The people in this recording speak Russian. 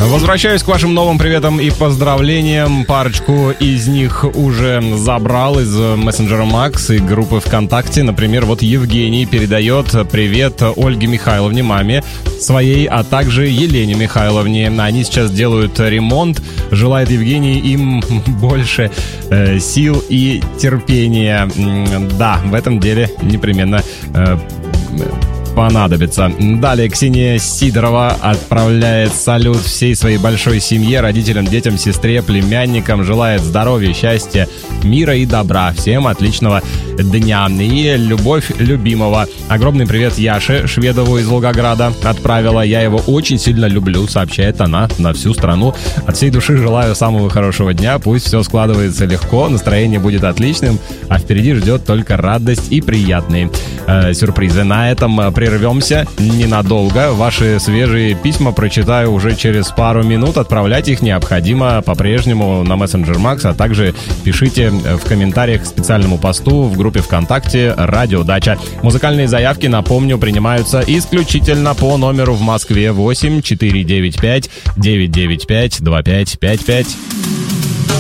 Возвращаюсь к вашим новым приветам и поздравлениям. Парочку из них уже забрал из мессенджера Макс и группы ВКонтакте. Например, вот Евгений передает привет Ольге Михайловне, маме своей, а также Елене Михайловне. Они сейчас делают ремонт. Желает Евгений им больше сил и терпения. Да, в этом деле непременно понадобится. Далее Ксения Сидорова отправляет салют всей своей большой семье, родителям, детям, сестре, племянникам. Желает здоровья, счастья, мира и добра. Всем отличного дня. И любовь любимого. Огромный привет Яше Шведову из Волгограда отправила. Я его очень сильно люблю, сообщает она на всю страну. От всей души желаю самого хорошего дня. Пусть все складывается легко, настроение будет отличным, а впереди ждет только радость и приятные сюрпризы. На этом прервемся ненадолго. Ваши свежие письма прочитаю уже через пару минут. Отправлять их необходимо по-прежнему на мессенджер Макс, а также пишите в комментариях к специальному посту в группе ВКонтакте «Радио Дача». Музыкальные заявки, напомню, принимаются исключительно по номеру в Москве 8 495 995 2555.